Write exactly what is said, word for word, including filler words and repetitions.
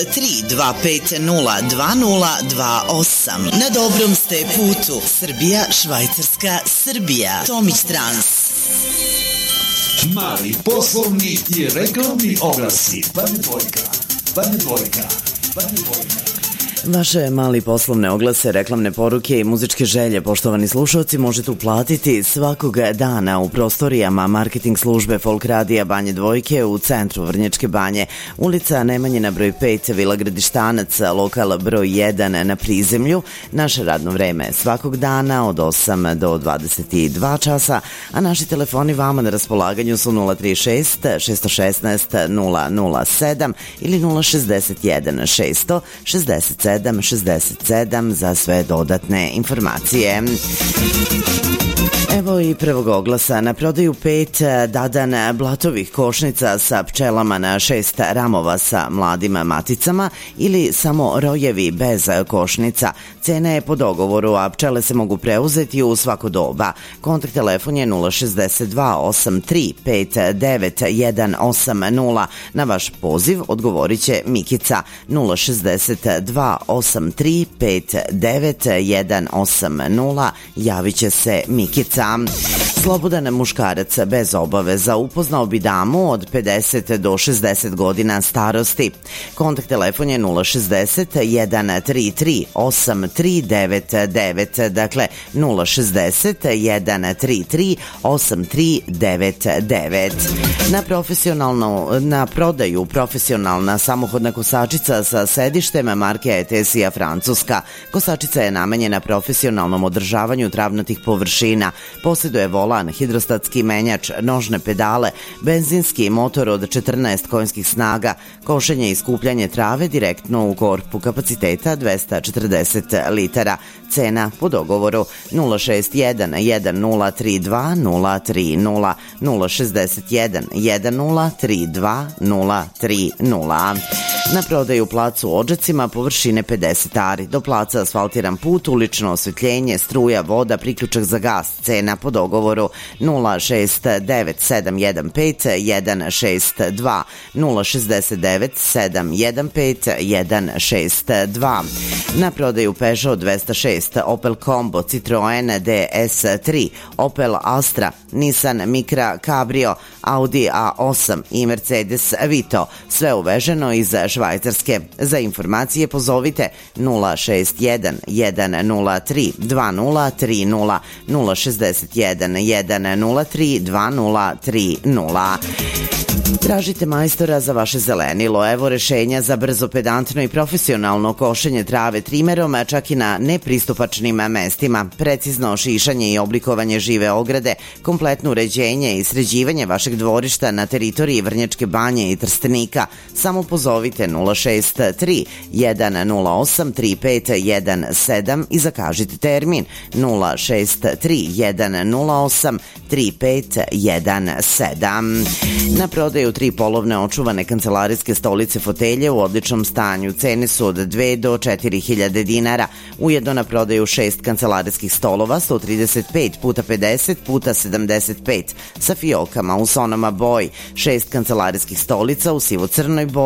tri dva pet nula dva nula dva osam. Na dobrom ste putu. Srbija, Švajcarska, Srbija. Tomić Trans. Mali poslovni i reklamni oglasi. Bane dvojka, Bane dvojka, Bane dvojka. Vaše mali poslovne oglase, reklamne poruke i muzičke želje, poštovani slušalci, možete uplatiti svakog dana u prostorijama marketing službe Folk Radija Banje Dvojke u centru Vrnjačke Banje, ulica Nemanjina broj pet, Vila Gradištanac, lokal broj jedan na prizemlju. Naše radno vreme svakog dana od osam do dvadeset dva časa, a naši telefoni vama na raspolaganju su nula tri šest šest jedan šest nula nula sedam ili nula šezdeset jedan šest šezdeset sedam šezdeset sedam za sve dodatne informacije. Evo i prvog oglasa. Na prodaju pet dadan blatovih košnica sa pčelama na šest ramova sa mladim maticama ili samo rojevi bez košnica. Cena je po dogovoru, a pčele se mogu preuzeti u svako doba. Kontakt telefon je nula šezdeset dva osam tri pet devet jedan osam nula. Na vaš poziv odgovorit će Mikica. Nula šezdeset dva osam tri pet devet jedan osam nula. Javit će se Mikica. Slobodan muškarac bez obaveza upoznao bi damu od pedeset do šezdeset godina starosti. Kontakt telefon je nula šezdeset jedan tri tri osam tri devet devet, dakle nula šezdeset jedan tri tri osam tri devet devet. Na profesionalno, na prodaju profesionalna samohodna kosačica sa sedištem marke Etesija Francuska. Kosačica je namenjena profesionalnom održavanju travnatih površina. Posjeduje volan, hidrostatski menjač, nožne pedale, benzinski motor od četrnaest konjskih snaga, košenje i skupljanje trave direktno u korpu kapaciteta dvesta četrdeset litara. Cena po dogovoru nula šest jedan jedan nula tri dva nula tri nula, nula šezdeset jedan jedan nula tri dva nula tri nula. Na prodaju plac u Odžacima, površine pedeset ari. Do placa asfaltiran put, ulično osvetljenje, struja, voda, priključak za gas. Cena po dogovoru nula šest devet sedam jedan pet jedan šest dva, nula šezdeset devet sedam jedan pet jedan šest dva. Na prodaju Peugeot dvesta šest, Opel Combo, Citroen D S tri, Opel Astra, Nissan Micra Cabrio, Audi A osam i Mercedes Vito. Sve uveženo iz Švajcarske. Za informacije pozovite nula šest jedan jedan nula tri dva nula tri nula, nula šezdeset jedan jedan nula tri dva nula tri nula. Tražite majstora za vaše zelenilo. Evo rešenja za brzo, pedantno i profesionalno košenje trave trimerom, čak i na nepristupačnim mestima, precizno šišanje i oblikovanje žive ograde, kompletno uređenje i sređivanje vašeg dvorišta na teritoriji Vrnjačke Banje i Trstenika. Samo pozovite nula šest tri jedan nula osam tri pet jedan sedam i zakažite termin nula šest tri jedan nula osam tri pet jedan sedam. Na prodaju tri polovne očuvane kancelarijske stolice fotelje u odličnom stanju. Cene su od dve do četiri hiljade dinara. Ujedno na prodaju šest kancelarijskih stolova sto trideset pet puta pedeset puta sedamdeset pet sa fiokama u sonama boji, šest kancelarijskih stolica u sivo-crnoj boji